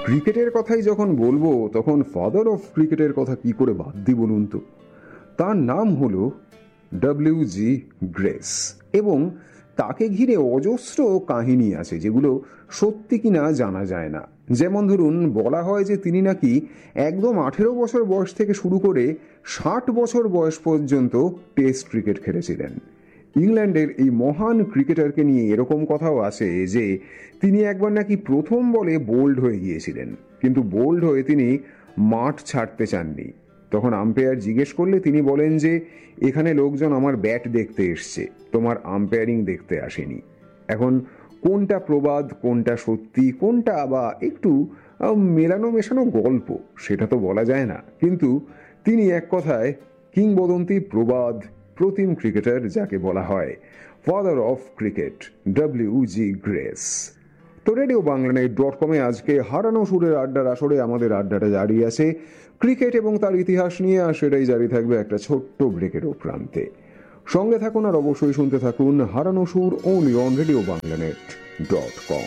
ক্রিকেটের কথাই যখন বলবো তখন ফাদার অফ ক্রিকেটের কথা কি করে বাদ দিই বলুন তো। তার নাম হলো ডব্লিউ.জি. গ্রেস এবং তাকে ঘিরে অজস্র কাহিনী আছে যেগুলো সত্যি কিনা জানা যায় না। যেমন ধরুন, বলা হয় যে তিনি নাকি একদম 18 বছর বয়স থেকে শুরু করে 60 বছর বয়স পর্যন্ত টেস্ট ক্রিকেট খেলেছিলেন। ইংল্যান্ডের এই মহান ক্রিকেটারকে নিয়ে এরকম কথাও আছে যে তিনি একবার নাকি প্রথম বলে বোল্ড হয়ে গিয়েছিলেন, কিন্তু বোল্ড হয়ে তিনি মাঠ ছাড়তে চাননি। তখন আম্পায়ার জিজ্ঞেস করলে তিনি বলেন যে এখানে লোকজন আমার ব্যাট দেখতে এসছে, তোমার আম্পায়ারিং দেখতে আসেনি। এখন কোনটা প্রবাদ, কোনটা সত্যি, কোনটা বা একটু মেলানো মেশানো গল্প সেটা তো বলা যায় না, কিন্তু তিনি এক কথায় কিংবদন্তি, প্রবাদ, প্রতিম ক্রিকেটার যাকে বলা হয় ফাদার অফ ক্রিকেট, ডব্লিউ.জি. গ্রেস। তো রেডিও বাংলানেট.কমে আজকে হারানো সুরের আড্ডার আসরে আমাদের আড্ডাটা জারি আছে ক্রিকেট এবং তার ইতিহাস নিয়ে, আর সেটাই জারি থাকবে একটা ছোট্ট ব্রেকেরও প্রান্তে। সঙ্গে থাকুন আর অবশ্যই শুনতে থাকুন হারানো সুর অনলি অন রেডিও বাংলানেট.কম।